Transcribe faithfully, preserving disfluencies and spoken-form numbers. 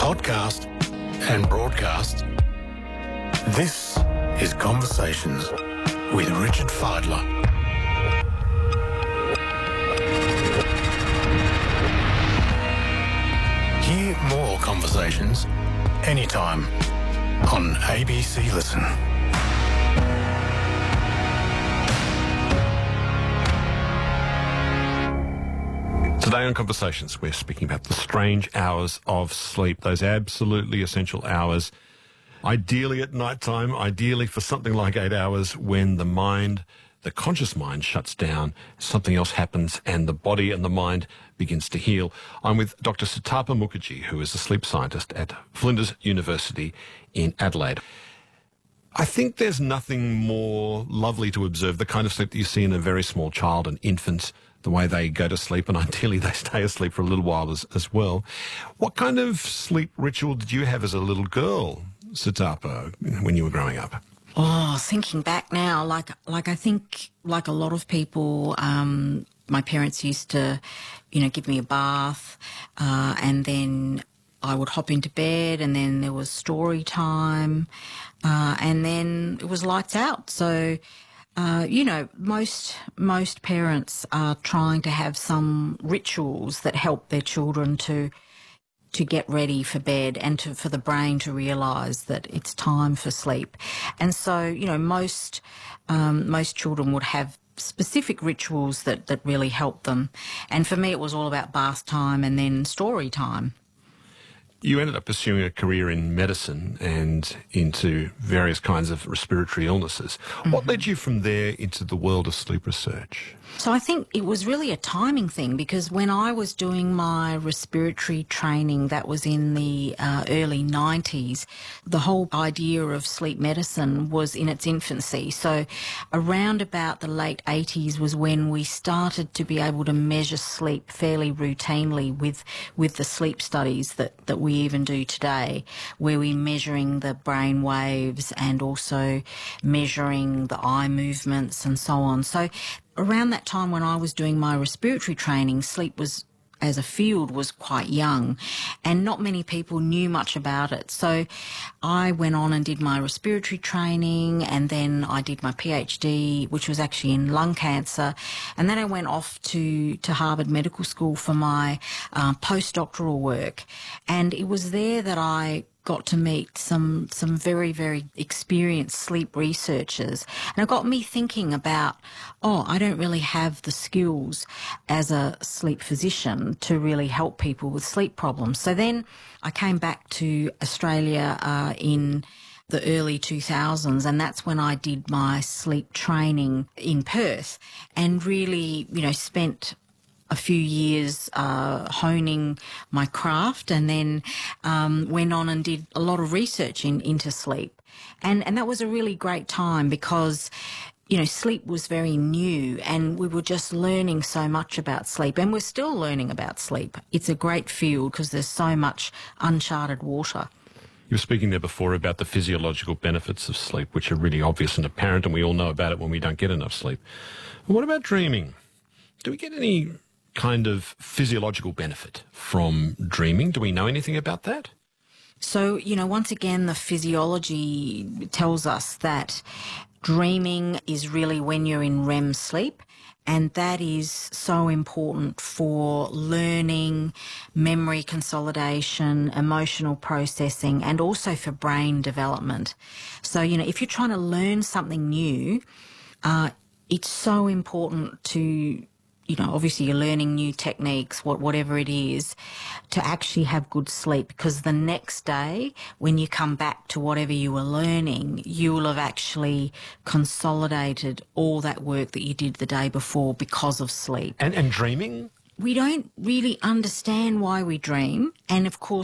podcast and broadcast. This is Conversations with Richard Fidler. Hear more conversations anytime on A B C Listen. Today on Conversations, we're speaking about the strange hours of sleep, those absolutely essential hours, ideally at night time, ideally for something like eight hours when the mind, the conscious mind shuts down, something else happens and the body and the mind begins to heal. I'm with Doctor Sutapa Mukherjee, who is a sleep scientist at Flinders University in Adelaide. I think there's nothing more lovely to observe, the kind of sleep that you see in a very small child, an infant, the way they go to sleep, and ideally they stay asleep for a little while as, as well. What kind of sleep ritual did you have as a little girl, Sutapa, when you were growing up? Oh, thinking back now, like like I think, like a lot of people, um, my parents used to, you know, give me a bath, uh, and then I would hop into bed, and then there was story time, uh, and then it was lights out. So, uh, you know, most most parents are trying to have some rituals that help their children to to get ready for bed and to, for the brain to realise that it's time for sleep. And so, you know, most um, most children would have specific rituals that, that really help them. And for me, it was all about bath time and then story time. You ended up pursuing a career in medicine and into various kinds of respiratory illnesses. Mm-hmm. What led you from there into the world of sleep research? So I think it was really a timing thing, because when I was doing my respiratory training, that was in the uh, early nineties, the whole idea of sleep medicine was in its infancy. So around about the late eighties was when we started to be able to measure sleep fairly routinely with, with the sleep studies that, that we even do today, where we're measuring the brain waves and also measuring the eye movements and so on. So around that time when I was doing my respiratory training, sleep was, as a field, was quite young and not many people knew much about it. So I went on and did my respiratory training, and then I did my PhD, which was actually in lung cancer. And then I went off to, to Harvard Medical School for my uh, postdoctoral work. And it was there that I got to meet some some very, very experienced sleep researchers. And it got me thinking about, oh, I don't really have the skills as a sleep physician to really help people with sleep problems. So then I came back to Australia uh, in the early two thousands, and that's when I did my sleep training in Perth and really, you know, spent a few years uh, honing my craft, and then um, went on and did a lot of research in, into sleep. And, and that was a really great time because, you know, sleep was very new and we were just learning so much about sleep, and we're still learning about sleep. It's a great field because there's so much uncharted water. You were speaking there before about the physiological benefits of sleep, which are really obvious and apparent, and we all know about it when we don't get enough sleep. But what about dreaming? Do we get any kind of physiological benefit from dreaming? Do we know anything about that? So, you know, once again, the physiology tells us that dreaming is really when you're in R E M sleep, and that is so important for learning, memory consolidation, emotional processing, and also for brain development. So, you know, if you're trying to learn something new, uh, it's so important to, you know, obviously you're learning new techniques, what, whatever it is, to actually have good sleep, because the next day when you come back to whatever you were learning, you will have actually consolidated all that work that you did the day before because of sleep. And, and dreaming? We don't really understand why we dream. And of course,